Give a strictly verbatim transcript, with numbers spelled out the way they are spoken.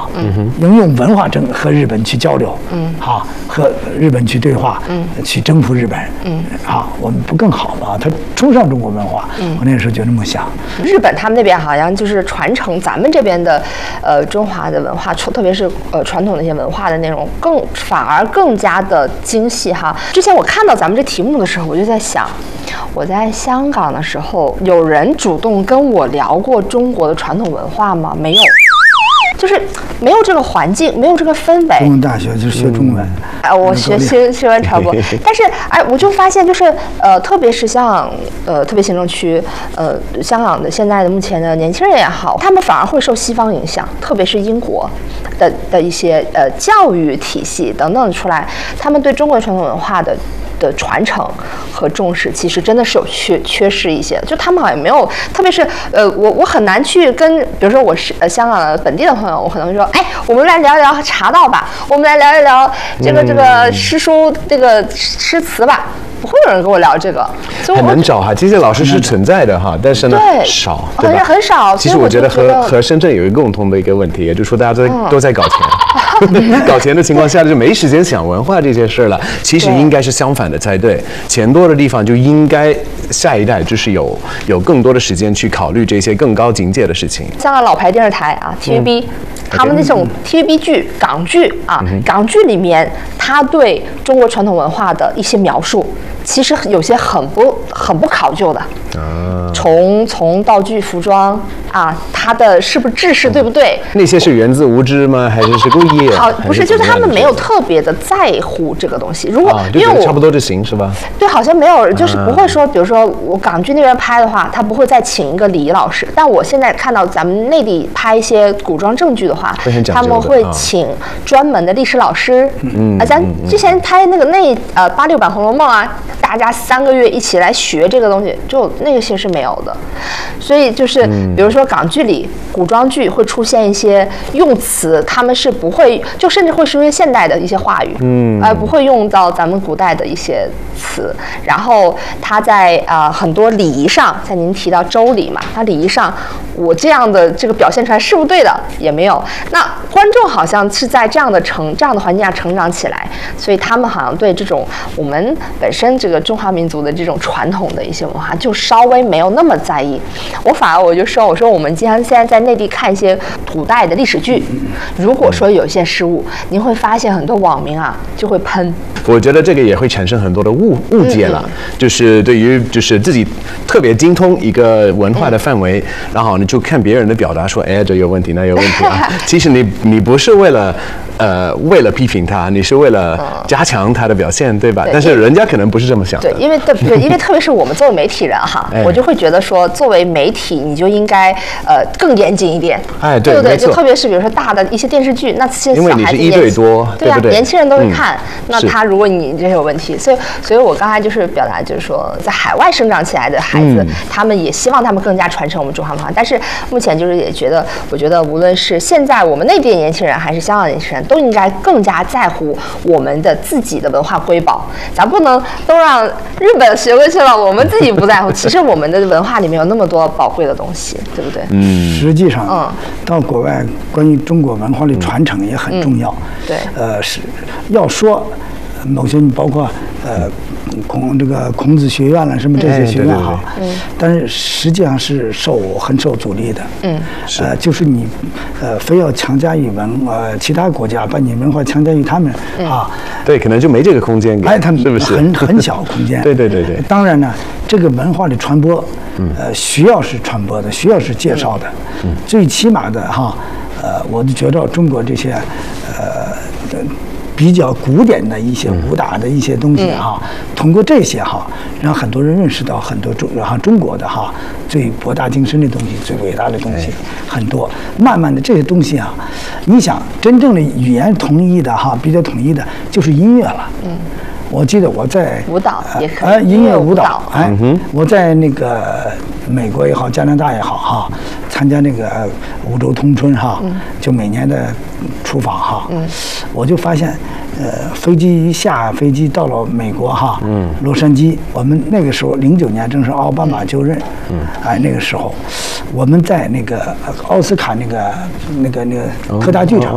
嗯，能用文化争和日本去交流，嗯，好，和日本去对话，嗯，去征服日本，嗯，好，我们不更好吗？他崇尚中国文化，嗯，我那时候就这么想。 日本他们那边好像就是传承咱们这边的，呃，中华的文化，特别是呃传统的一些文化的内容，更反而更加的精细哈。之前我看到咱们这题目的时候，我就在想，我在香港的时候，有人主动跟我聊过中国的传统文化吗？没有。就是没有这个环境，没有这个氛围。 中文大学就是学中文， 哎、嗯，我学新新闻传播，但是哎，我就发现就是呃，特别是像呃，特别行政区呃，香港的现在的目前的年轻人也好，他们反而会受西方影响，特别是英国的的一些呃教育体系等等出来，他们对中国传统文化的。的传承和重视，其实真的是有缺缺失一些，就他们好像没有，特别是呃，我我很难去跟，比如说我是呃香港的本地的朋友，我可能会说，哎，我们来聊一聊茶道吧，我们来聊一聊这个、嗯、这个诗书这个诗词吧。不会有人跟我聊这个， 很难找哈。这些老师是存在的哈，但是呢少，对吧？ 很少。 其实我觉得和和深圳有一个共同的一个问题，也就是说大家都在、嗯、都在搞钱，搞钱的情况下就没时间想文化这些事了。其实应该是相反的才对，钱多的地方就应该下一代就是有有更多的时间去考虑这些更高境界的事情。 香港老牌电视台啊 ，T V B，、嗯、他们那种 T V B 剧、港剧啊，嗯、港剧里面他对中国传统文化的一些描述。其实有些很不很不考究的，啊、从从道具、服装啊，它的是不是制式对不对？ 那些是源自无知吗？还是是故意？ 好，不是，就是他们没有特别的在乎这个东西。如果、啊、 因为我差不多就行是吧？ 对，好像没有，就是不会说，比如说我港剧那边拍的话，他不会再请一个礼仪老师。但我现在看到咱们内地拍一些古装正剧的话，他们会请专门的历史老师。嗯啊，咱之前拍那个那呃八六版《红楼梦》啊。大家三个月一起来学这个东西，就那个些是没有的，所以就是比如说港剧里、古装剧会出现一些用词，他们是不会，就甚至会说一些现代的一些话语，嗯，而不会用到咱们古代的一些词。然后他在呃很多礼仪上，像您提到周礼嘛，他礼仪上我这样的这个表现出来是不是对的也没有。那观众好像是在这样的成这样的环境下成长起来，所以他们好像对这种我们本身这个中华民族的这种传统的一些文化就稍微没有那么在意。我反而我就说，我说我们经常现在在内地看一些古代的历史剧，如果说有一些失误，您会发现很多网民啊就会喷。 我觉得这个也会产生很多的误误解了，嗯、就是对于就是自己特别精通一个文化的范围，嗯、然后你就看别人的表达说，哎，这有问题，那有问题啊。其实你你不是为了呃为了批评他，你是为了加强他的表现，对吧？对，但是人家可能不是这么想的。 对，因为特别因为特别是我们作为媒体人哈，哎、我就会觉得说，作为媒体你就应该呃更严谨一点， 哎，对， 对不对？就特别是比如说大的一些电视剧，那些小孩子因为你是一对多， 对呀、啊，年轻人都会看， 嗯、 那他如果你这有问题，所以所以我刚才就是表达就是说，在海外生长起来的孩子，嗯、他们也希望他们更加传承我们中华文化，但是目前就是也觉得，我觉得无论是现在我们内地的年轻人，还是香港的年轻人，都应该更加在乎我们的自己的文化瑰宝，咱不能都让日本学过去了，我们自己不在乎。其实我们的文化里面有那么多宝贵的东西，对不对？ 嗯，实际上，嗯，到国外关于中国文化的传承也很重要。 嗯、对， 呃，是要说某些包括呃孔这个孔子学院了什么这些学院哈，哎、对对对但是实际上是受很受阻力的。嗯，呃，就是你呃非要强加于文呃其他国家把你文化强加于他们、嗯、啊， 对，可能就没这个空间给， 哎，他们是不是很很小空间？ 对对对对。 当然呢，这个文化的传播，呃，需要是传播的，需要是介绍的，嗯，最起码的哈，呃，我就觉得中国这些呃。比较古典的一些武打的一些东西哈，嗯、通过这些哈，让很多人认识到很多中哈中国的哈最博大精深的东西、最伟大的东西很多。慢慢的这些东西啊，你想真正的语言统一的哈，比较统一的就是音乐了。嗯。我记得我在舞蹈也可以， 呃，音乐舞蹈，哎，嗯、我在那个美国也好，加拿大也好，哈，参加那个五洲通春哈，嗯、就每年的出访哈，嗯、我就发现，呃，飞机一下飞机到了美国哈，嗯、洛杉矶，我们那个时候零九年正是奥巴马就任，嗯、哎，那个时候我们在那个奥斯卡那个那个那个科大剧场，